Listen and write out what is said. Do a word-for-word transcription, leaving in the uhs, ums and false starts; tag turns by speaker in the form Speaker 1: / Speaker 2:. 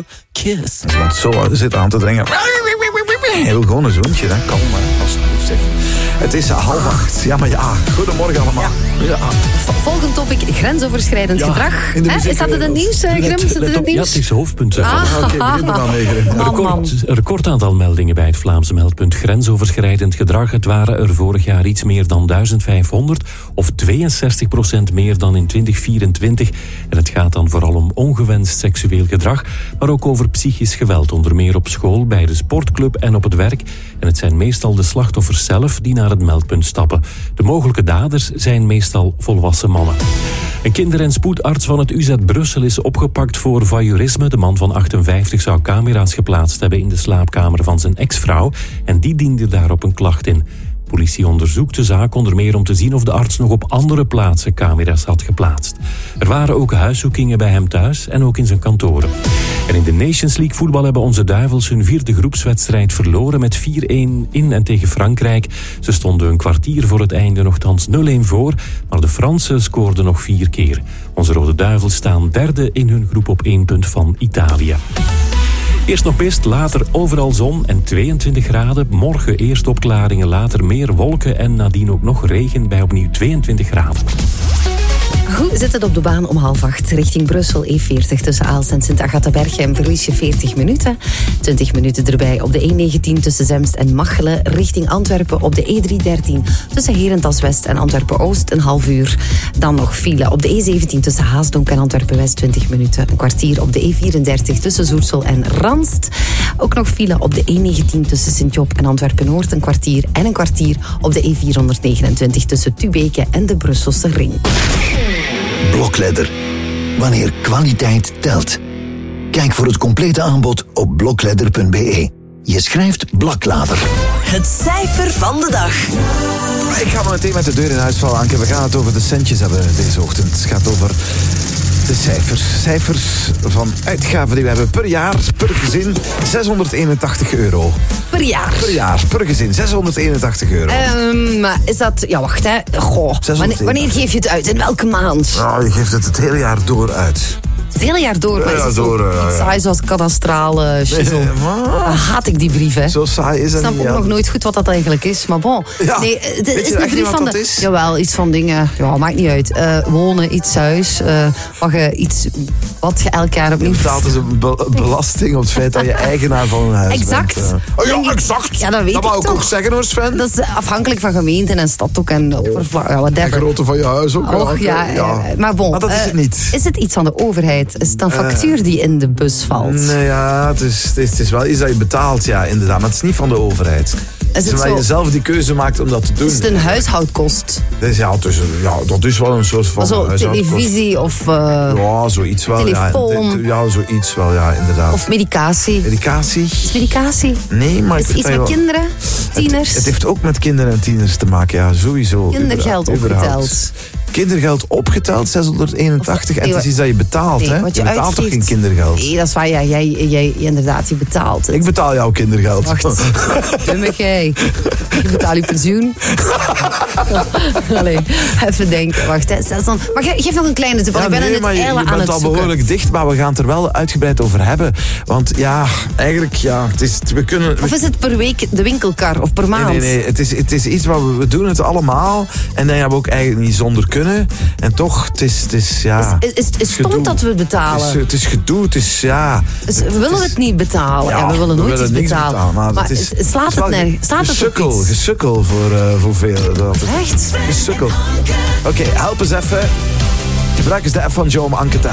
Speaker 1: kiss.
Speaker 2: Want zo zit aan te dringen. Hij wil gewoon een zoontje, hè. Kalm, hè. Alsjeblieft, zeg. Het is half acht. Ja, maar ja. Goedemorgen allemaal. Ja. Ja.
Speaker 3: Volgend topic, grensoverschrijdend
Speaker 2: ja,
Speaker 3: gedrag.
Speaker 2: Hè?
Speaker 3: Is dat het nieuws, uh, Grim? Is dat het nieuws?
Speaker 1: Ja, het is hoofdpunt.
Speaker 3: Ah,
Speaker 2: Oké, okay, begin er dan mee, Grim.
Speaker 1: Een record, een record aantal meldingen bij het Vlaamse meldpunt grensoverschrijdend gedrag. Het waren er vorig jaar iets meer dan duizend vijfhonderd, of tweeënzestig procent meer dan in twintig vierentwintig. En het gaat dan vooral om ongewenst seksueel gedrag, maar ook over psychisch geweld, onder meer op school, bij de sportclub en op het werk. En het zijn meestal de slachtoffers zelf die naar het meldpunt stappen. De mogelijke daders zijn meestal volwassen mannen. Een kinder- en spoedarts van het U Z Brussel is opgepakt voor voyeurisme. De man van achtenvijftig zou camera's geplaatst hebben in de slaapkamer van zijn ex-vrouw en die diende daarop een klacht in. Politie onderzoekt de zaak onder meer om te zien of de arts nog op andere plaatsen camera's had geplaatst. Er waren ook huiszoekingen bij hem thuis en ook in zijn kantoren. En in de Nations League voetbal hebben onze duivels hun vierde groepswedstrijd verloren met vier-een in en tegen Frankrijk. Ze stonden een kwartier voor het einde nogthans nul-een voor, maar de Fransen scoorden nog vier keer. Onze rode duivels staan derde in hun groep op één punt van Italië. Eerst nog mist, later overal zon en tweeëntwintig graden. Morgen eerst opklaringen, later meer wolken en nadien ook nog regen bij opnieuw tweeëntwintig graden.
Speaker 3: Goed, zit het op de baan om half acht richting Brussel. E veertig tussen Aalst en Sint-Agatha-Berchem verlies je veertig minuten. twintig minuten erbij op de E negentien tussen Zemst en Machelen. Richting Antwerpen op de E driehonderddertien tussen Herentals-West en Antwerpen-Oost een half uur. Dan nog file op de E zeventien tussen Haasdonk en Antwerpen-West twintig minuten. Een kwartier op de E vierendertig tussen Zoersel en Ranst. Ook nog file op de E negentien tussen Sint-Job en Antwerpen-Noord een kwartier. En een kwartier op de E vierhonderdnegenentwintig tussen Tubeke en de Brusselse Ring.
Speaker 4: Blokledder. Wanneer kwaliteit telt. Kijk voor het complete aanbod op blokledder punt b e. Je schrijft Blaklader.
Speaker 5: Het cijfer van de dag.
Speaker 2: Ik ga maar meteen met de deur in huis vallen, Anke. We gaan het over de centjes hebben deze ochtend. Het gaat over de cijfers. Cijfers van uitgaven die we hebben per jaar, per gezin. zeshonderdeenentachtig euro.
Speaker 3: Per jaar?
Speaker 2: Per jaar, per gezin. zeshonderdeenentachtig euro.
Speaker 3: Um, maar is dat... Ja, wacht, hè. Goh, wanneer, wanneer geef je het uit? In welke maand?
Speaker 2: Ja, je geeft het het hele jaar door uit.
Speaker 3: Het hele jaar door, maar
Speaker 2: ja,
Speaker 3: is
Speaker 2: door,
Speaker 3: zo,
Speaker 2: uh,
Speaker 3: iets saai zoals kadastrale shizzle.
Speaker 2: Nee,
Speaker 3: Dan haat ik die brief, hè.
Speaker 2: Zo saai is
Speaker 3: Ik
Speaker 2: dat
Speaker 3: snap
Speaker 2: niet.
Speaker 3: ook
Speaker 2: Ja.
Speaker 3: nog nooit goed wat dat eigenlijk is, maar bon.
Speaker 2: Ja.
Speaker 3: Nee, het
Speaker 2: Weet
Speaker 3: is
Speaker 2: je
Speaker 3: de
Speaker 2: echt
Speaker 3: brief
Speaker 2: niet wat
Speaker 3: van
Speaker 2: dat
Speaker 3: de...
Speaker 2: is?
Speaker 3: Jawel, iets van dingen... Ja, maakt niet uit. Uh, wonen, iets thuis. Uh, wat je iets... Wat je elk jaar
Speaker 2: Je
Speaker 3: opnieuw...
Speaker 2: betaalt dus een be- belasting op het feit dat je eigenaar van een huis
Speaker 3: Exact.
Speaker 2: bent. Uh. Oh ja, exact.
Speaker 3: Ja, dat weet
Speaker 2: dat
Speaker 3: ik
Speaker 2: wou ik
Speaker 3: toch.
Speaker 2: ook zeggen hoor, Sven.
Speaker 3: Dat is afhankelijk van gemeenten en stad ook en oppervlak. Ja,
Speaker 2: De
Speaker 3: whatever.
Speaker 2: grootte van je huis ook.
Speaker 3: Och, ja,
Speaker 2: ja.
Speaker 3: eh, maar bon.
Speaker 2: Maar dat is
Speaker 3: eh,
Speaker 2: het niet.
Speaker 3: Is het iets van de overheid? Is het een factuur die in de bus valt?
Speaker 2: Nee, ja, het is, het, is, het is wel iets dat je betaalt, ja, inderdaad. Maar het is niet van de overheid. Het is
Speaker 3: het
Speaker 2: omdat
Speaker 3: zo-
Speaker 2: je zelf die keuze maakt om dat te doen.
Speaker 3: Is het een huishoudkost?
Speaker 2: Dus ja, het is, ja, dat is wel een soort van
Speaker 3: Zo
Speaker 2: huishoudkost.
Speaker 3: televisie of, uh,
Speaker 2: Ja, zoiets wel.
Speaker 3: telefoon.
Speaker 2: Ja, ja, zoiets wel, ja, inderdaad.
Speaker 3: of medicatie?
Speaker 2: Medicatie?
Speaker 3: Is het medicatie?
Speaker 2: Nee, maar
Speaker 3: Is
Speaker 2: ik
Speaker 3: het iets
Speaker 2: weet
Speaker 3: met
Speaker 2: dat je wel-
Speaker 3: kinderen? Tieners?
Speaker 2: Het, het heeft ook met kinderen en tieners te maken, ja, sowieso.
Speaker 3: Kindergeld
Speaker 2: Überhaupt.
Speaker 3: opgeteld.
Speaker 2: Kindergeld opgeteld, zeshonderdeenentachtig.
Speaker 3: Of-
Speaker 2: En het is iets dat je betaalt,
Speaker 3: Nee,
Speaker 2: hè?
Speaker 3: wat
Speaker 2: Je
Speaker 3: je
Speaker 2: betaalt toch
Speaker 3: uitgeeft.
Speaker 2: geen kindergeld?
Speaker 3: Nee, dat is waar. Ja, jij, jij, jij inderdaad, je betaalt het.
Speaker 2: Ik betaal jouw kindergeld.
Speaker 3: Wacht, dummig jij. Je betaalt je pensioen. Allee, even denken. Wacht, hè. Zes dan... Maar ge- geef nog een kleine tip, want
Speaker 2: Ja,
Speaker 3: ik ben
Speaker 2: nee,
Speaker 3: in het
Speaker 2: maar je, je
Speaker 3: eilen aan
Speaker 2: bent
Speaker 3: het
Speaker 2: al
Speaker 3: zoeken.
Speaker 2: behoorlijk dicht, maar we gaan het er wel uitgebreid over hebben. Want ja, eigenlijk, ja, het is, we kunnen...
Speaker 3: Of is het per week de winkelkar of per maand?
Speaker 2: Nee, nee, nee. Het is, het is iets wat we, we doen het allemaal. En dan hebben we ook eigenlijk niet zonder kunnen. En toch, het is, het is ja...
Speaker 3: Is, is, is
Speaker 2: gedoe.
Speaker 3: stom dat we het
Speaker 2: Het
Speaker 3: betalen?
Speaker 2: is, het is gedoe, het is, ja...
Speaker 3: Dus we willen het niet betalen. Ja,
Speaker 2: Ja,
Speaker 3: we willen
Speaker 2: we
Speaker 3: nooit
Speaker 2: willen
Speaker 3: iets
Speaker 2: niks
Speaker 3: betalen.
Speaker 2: maar,
Speaker 3: Maar
Speaker 2: het is,
Speaker 3: het- slaat
Speaker 2: is
Speaker 3: het
Speaker 2: wel
Speaker 3: nergens? Slaat het op
Speaker 2: gesukkel,
Speaker 3: iets?
Speaker 2: gesukkel voor, uh, voor velen. Dat het-
Speaker 3: Echt?
Speaker 2: Gesukkel. Oké, help eens even. Gebruik eens de app van Joe om Anke te